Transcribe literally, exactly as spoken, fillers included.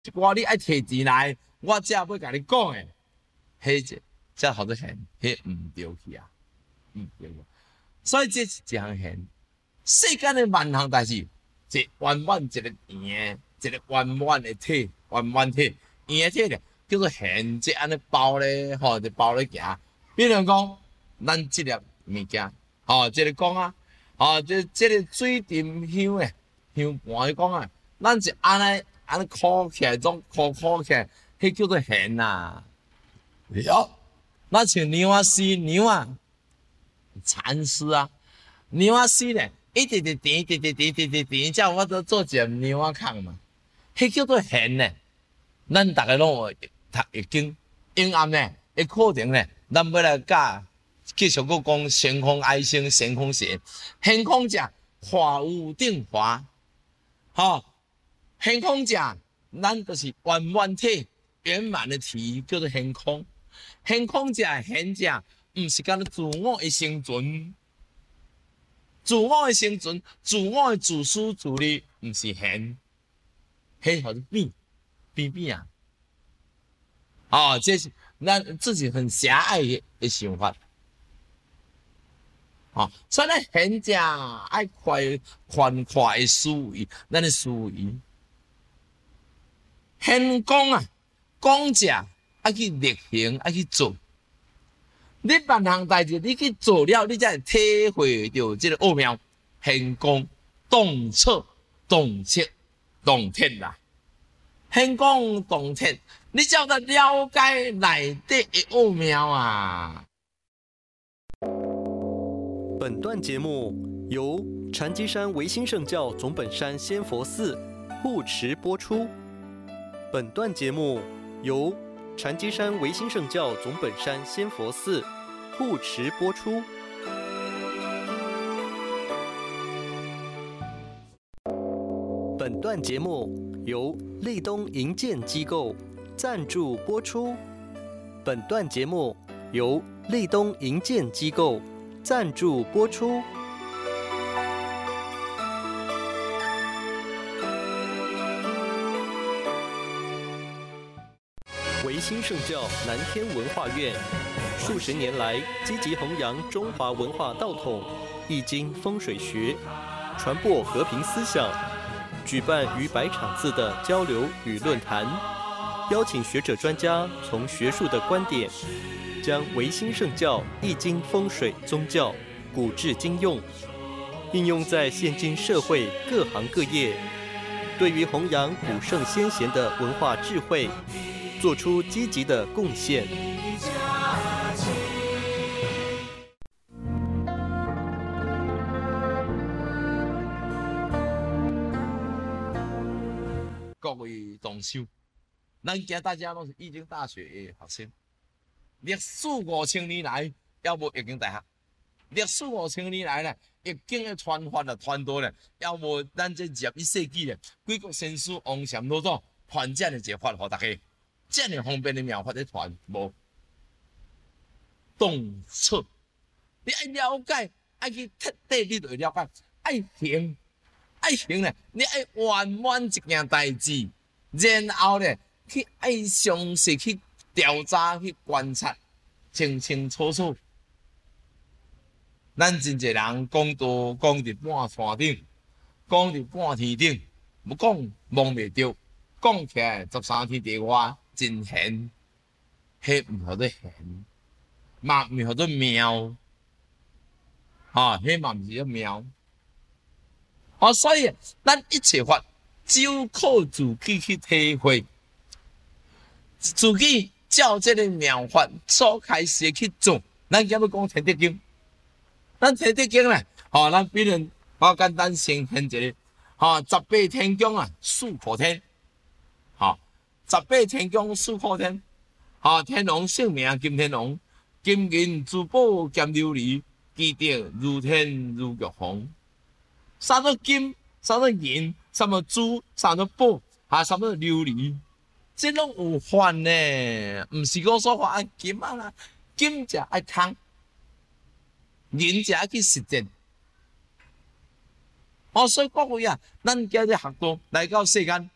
一寡你爱摕钱来，我才要甲你讲诶，迄只才好做现，迄毋对去啊，毋对啊。所以这是一项现，世间诶万项代志，一圆满一个圆诶，一个圆满诶体，圆满体，圆诶体咧叫做现，即安尼包咧，吼、哦，就包咧行。比如讲，咱即粒物件，吼、哦，即、这个讲啊，吼、哦，即即个水沉香诶，香盘诶讲啊，咱是安尼安尼箍起来，总箍箍起来，迄叫做现啊。哟，那像牛啊丝牛啊，蚕丝啊，牛啊丝咧，一直直甜，直直甜，直直甜，才有法度做一个牛啊空嘛，迄叫做现咧。咱逐个拢有读易经，阴暗咧，一课程咧，咱要来教，继续佫讲先空爱生，先空邪，先空者化无定化，吼，先空者，咱就是圆满体、圆满的体，叫做先空。现空者现者，毋是干自我的生存，自我的生存，自我的自私自利，毋是现，迄叫做变变变啊！哦，这是咱自己很狭隘的的想法。哦，所以咱现者爱快宽阔的思维，咱的思维，现讲啊，讲者爱去力行，爱去做。你万项代志，你去做了，你才会体会到这个奥妙。现讲动彻、动切、动铁啦，现讲动铁，你才得了解内底的奥妙啊。 本段节目由禅机山唯心圣教总本山仙佛寺护持播出。本段节目由禅机山唯心圣教总本山仙佛寺护持播出。本段节目由立东营建机构赞助播出。本段节目由立东营建机构赞助播出。唯心圣教南天文化院数十年来积极弘扬中华文化道统、易经风水学，传播和平思想，举办逾百场次的交流与论坛，邀请学者专家从学术的观点，将唯心圣教易经风水宗教古至今用，应用在现今社会各行各业，对于弘扬古圣先贤的文化智慧，做出积极的贡献。 各位同修，咱今大家都是易经大学的学生，历史五千年来，要无易经大学。历史五千年来咧，易经的传发啊传导咧，要无咱这二十一世纪咧，几国先师王禅老祖传这样的一个法给大家，这样方便的妙法在传无。洞彻，你爱了解，爱去彻底，你就会了解，爱行。爱行咧，你爱圆满一件代志，然后咧去爱详细去调查、去观察，清清楚楚。咱真侪人讲道讲伫半山顶，讲伫半天顶，要讲摸袂着，讲起来十三天地外真闲，迄毋叫做闲，嘛毋叫做妙，哈、哦，迄嘛毋是叫妙。哦，所以咱一切法只有靠自己去体会，自己照这个妙法所开始去做。咱今要讲天地经，咱天地经咧，吼、哦，咱比如我简单先现一个，吼、哦，十八天宫啊，四库天，吼、哦，十八天宫四库天，吼、哦，天龙姓名金天龙，金银珠宝兼琉璃，基德如天如玉红。啥做金，啥做银，啥做珠，啥做宝，啊，啥做琉璃，这拢有法呢，毋是讲说话按金啊啦，金者爱空，银者爱去实践。哦，所以各位啊，咱今日学道来到世间，